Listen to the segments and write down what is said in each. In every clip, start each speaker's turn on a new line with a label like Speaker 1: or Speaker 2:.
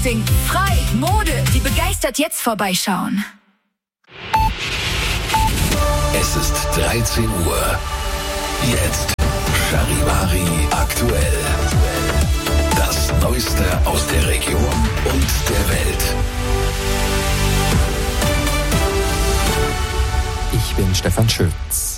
Speaker 1: Casting, frei, Mode, die begeistert jetzt vorbeischauen.
Speaker 2: Es ist 13 Uhr. Jetzt Charivari aktuell. Das Neueste aus der Region und der Welt.
Speaker 3: Ich bin Stefan Schütz.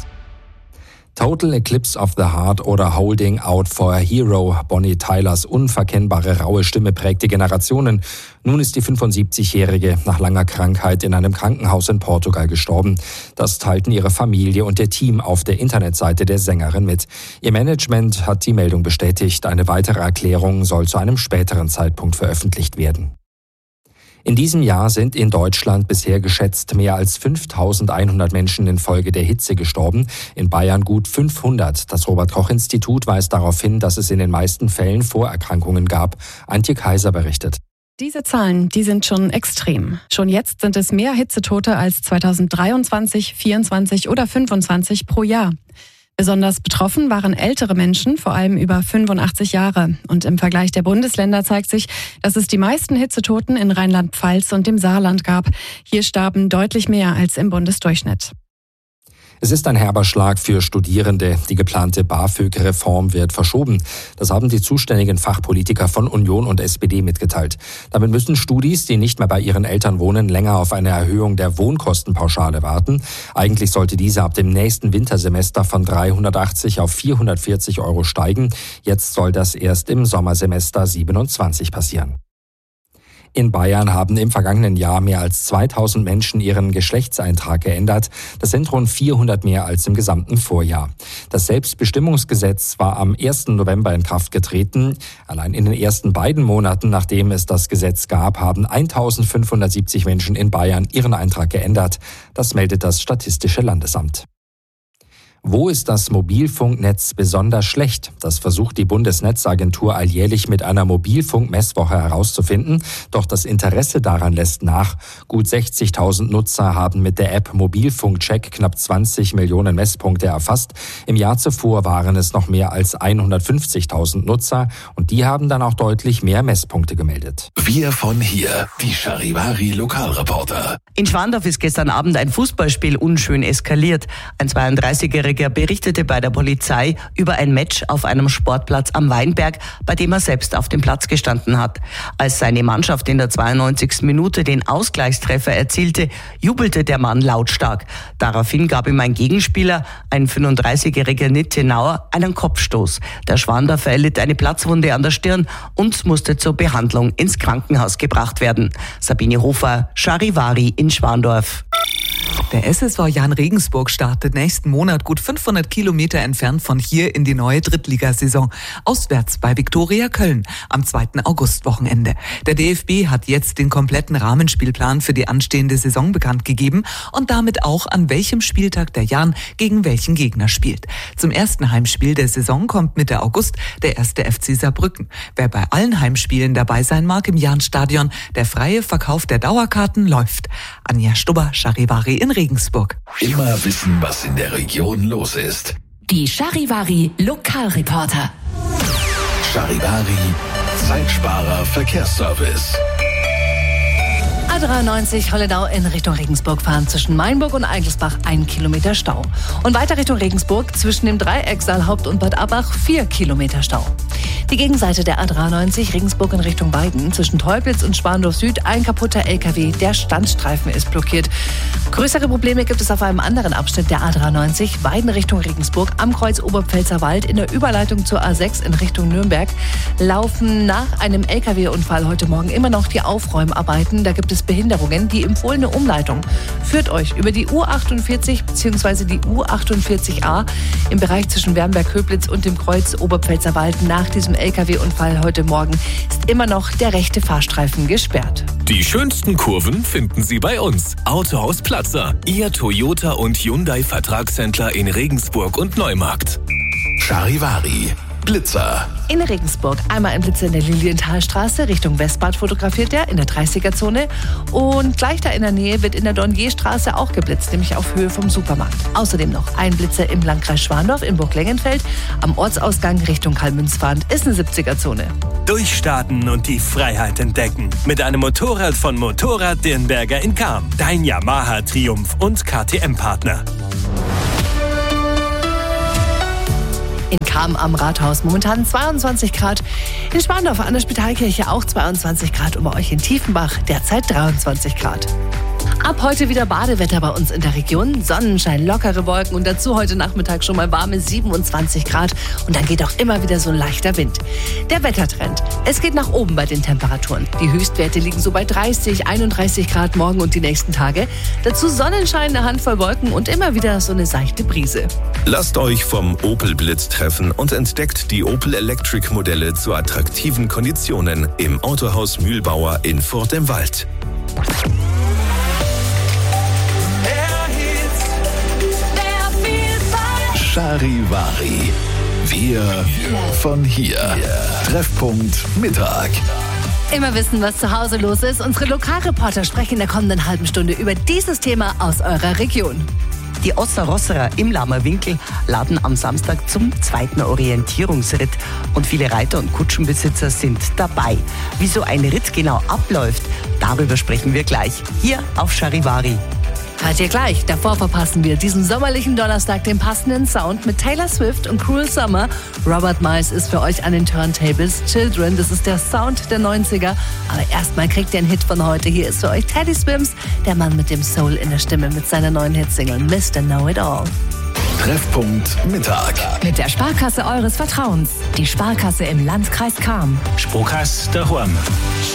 Speaker 3: Total Eclipse of the Heart oder Holding Out for a Hero. Bonnie Tylers unverkennbare raue Stimme prägte Generationen. Nun ist die 75-Jährige nach langer Krankheit in einem Krankenhaus in Portugal gestorben. Das teilten ihre Familie und ihr Team auf der Internetseite der Sängerin mit. Ihr Management hat die Meldung bestätigt. Eine weitere Erklärung soll zu einem späteren Zeitpunkt veröffentlicht werden. In diesem Jahr sind in Deutschland bisher geschätzt mehr als 5.100 Menschen infolge der Hitze gestorben. In Bayern gut 500. Das Robert-Koch-Institut weist darauf hin, dass es in den meisten Fällen Vorerkrankungen gab. Antje Kaiser berichtet.
Speaker 4: Diese Zahlen, die sind schon extrem. Schon jetzt sind es mehr Hitzetote als 2023, 24 oder 25 pro Jahr. Besonders betroffen waren ältere Menschen, vor allem über 85 Jahre. Und im Vergleich der Bundesländer zeigt sich, dass es die meisten Hitzetoten in Rheinland-Pfalz und dem Saarland gab. Hier starben deutlich mehr als im Bundesdurchschnitt.
Speaker 3: Es ist ein herber Schlag für Studierende. Die geplante BAföG-Reform wird verschoben. Das haben die zuständigen Fachpolitiker von Union und SPD mitgeteilt. Damit müssen Studis, die nicht mehr bei ihren Eltern wohnen, länger auf eine Erhöhung der Wohnkostenpauschale warten. Eigentlich sollte diese ab dem nächsten Wintersemester von 380 auf 440 € steigen. Jetzt soll das erst im Sommersemester 27 passieren. In Bayern haben im vergangenen Jahr mehr als 2000 Menschen ihren Geschlechtseintrag geändert. Das sind rund 400 mehr als im gesamten Vorjahr. Das Selbstbestimmungsgesetz war am 1. November in Kraft getreten. Allein in den ersten beiden Monaten, nachdem es das Gesetz gab, haben 1570 Menschen in Bayern ihren Eintrag geändert. Das meldet das Statistische Landesamt. Wo ist das Mobilfunknetz besonders schlecht? Das versucht die Bundesnetzagentur alljährlich mit einer Mobilfunkmesswoche herauszufinden. Doch das Interesse daran lässt nach. Gut 60.000 Nutzer haben mit der App Mobilfunkcheck knapp 20 Millionen Messpunkte erfasst. Im Jahr zuvor waren es noch mehr als 150.000 Nutzer. Und die haben dann auch deutlich mehr Messpunkte gemeldet.
Speaker 2: Wir von hier, die Charivari Lokalreporter.
Speaker 5: In Schwandorf ist gestern Abend ein Fußballspiel unschön eskaliert. Ein 32-Jähriger berichtete bei der Polizei über ein Match auf einem Sportplatz am Weinberg, bei dem er selbst auf dem Platz gestanden hat. Als seine Mannschaft in der 92. Minute den Ausgleichstreffer erzielte, jubelte der Mann lautstark. Daraufhin gab ihm ein Gegenspieler, ein 35-jähriger Nittenauer, einen Kopfstoß. Der Schwandorfer erlitt eine Platzwunde an der Stirn und musste zur Behandlung ins Krankenhaus gebracht werden. Sabine Hofer, Charivari in Schwandorf.
Speaker 6: Der SSV Jahn Regensburg startet nächsten Monat gut 500 Kilometer entfernt von hier in die neue Drittligasaison. Auswärts bei Viktoria Köln am 2. Augustwochenende. Der DFB hat jetzt den kompletten Rahmenspielplan für die anstehende Saison bekannt gegeben und damit auch, an welchem Spieltag der Jahn gegen welchen Gegner spielt. Zum ersten Heimspiel der Saison kommt Mitte August der 1. FC Saarbrücken. Wer bei allen Heimspielen dabei sein mag im Jahnstadion, der freie Verkauf der Dauerkarten läuft. Anja Stubber, Charivari in Regensburg.
Speaker 2: Immer wissen, was in der Region los ist.
Speaker 1: Die Charivari Lokalreporter.
Speaker 2: Charivari Zeitsparer Verkehrsservice.
Speaker 7: A93 Holledau in Richtung Regensburg fahren zwischen Mainburg und Eigelsbach 1 Kilometer Stau. Und weiter Richtung Regensburg zwischen dem Dreieck Saalhaupt und Bad Abbach 4 Kilometer Stau. Die Gegenseite der A93 Regensburg in Richtung Weiden zwischen Teupitz und Schwandorf Süd ein kaputter LKW. Der Standstreifen ist blockiert. Größere Probleme gibt es auf einem anderen Abschnitt der A93 Weiden Richtung Regensburg am Kreuz Oberpfälzer Wald in der Überleitung zur A6 in Richtung Nürnberg. Laufen nach einem LKW-Unfall heute Morgen immer noch die Aufräumarbeiten. Da gibt es Behinderungen. Die empfohlene Umleitung führt euch über die U48 bzw. die U48a im Bereich zwischen Wernberg-Köblitz und dem Kreuz Oberpfälzer Wald. Nach diesem LKW-Unfall heute Morgen ist immer noch der rechte Fahrstreifen gesperrt.
Speaker 8: Die schönsten Kurven finden Sie bei uns. Autohaus Platzer, Ihr Toyota und Hyundai Vertragshändler in Regensburg und Neumarkt.
Speaker 2: Charivari, Blitzer.
Speaker 7: In Regensburg einmal ein Blitzer in der Lilienthalstraße Richtung Westbad fotografiert der in der 30er-Zone. Und gleich da in der Nähe wird in der Dornierstraße auch geblitzt, nämlich auf Höhe vom Supermarkt. Außerdem noch ein Blitzer im Landkreis Schwandorf in Burg-Lengenfeld. Am Ortsausgang Richtung Kalmünz fahrend ist eine 70er-Zone.
Speaker 9: Durchstarten und die Freiheit entdecken. Mit einem Motorrad von Motorrad Dirnberger in Cham. Dein Yamaha Triumph und KTM-Partner.
Speaker 7: In Cham am Rathaus momentan 22 Grad. In Schwandorf an der Spitalkirche auch 22 Grad. Und bei euch in Tiefenbach derzeit 23 Grad. Ab heute wieder Badewetter bei uns in der Region. Sonnenschein, lockere Wolken und dazu heute Nachmittag schon mal warme 27 Grad. Und dann geht auch immer wieder so ein leichter Wind. Der Wettertrend. Es geht nach oben bei den Temperaturen. Die Höchstwerte liegen so bei 30, 31 Grad morgen und die nächsten Tage. Dazu Sonnenschein, eine Handvoll Wolken und immer wieder so eine seichte Brise.
Speaker 2: Lasst euch vom Opel Blitz treffen und entdeckt die Opel Electric Modelle zu attraktiven Konditionen im Autohaus Mühlbauer in Furt im Wald. Charivari. Wir von hier. Treffpunkt Mittag.
Speaker 7: Immer wissen, was zu Hause los ist. Unsere Lokalreporter sprechen in der kommenden halben Stunde über dieses Thema aus eurer Region.
Speaker 5: Die Osserosserer im Lammerwinkel laden am Samstag zum 2. Orientierungsritt und viele Reiter und Kutschenbesitzer sind dabei. Wie so ein Ritt genau abläuft, darüber sprechen wir gleich hier auf Charivari.
Speaker 7: Hört ihr gleich. Davor verpassen wir diesen sommerlichen Donnerstag den passenden Sound mit Taylor Swift und Cruel Summer. Robert Miles ist für euch an den Turntables. Children, das ist der Sound der 90er. Aber erstmal kriegt ihr einen Hit von heute. Hier ist für euch Teddy Swims, der Mann mit dem Soul in der Stimme mit seiner neuen Hitsingle Mr. Know-It-All.
Speaker 2: Treffpunkt Mittag.
Speaker 1: Mit der Sparkasse eures Vertrauens. Die Sparkasse im Landkreis Cham.
Speaker 9: Sparkasse daheim.